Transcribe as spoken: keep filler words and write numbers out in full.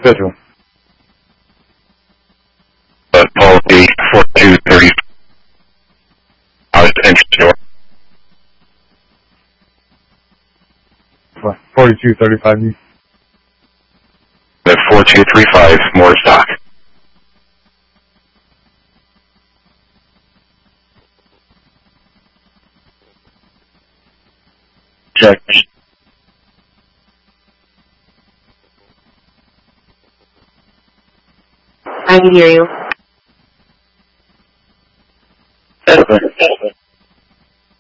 Schedule. Uh, policy forty-two thirty. I was interested. forty-two thirty-five. The four two three five, more stock. Check. I can hear you. That's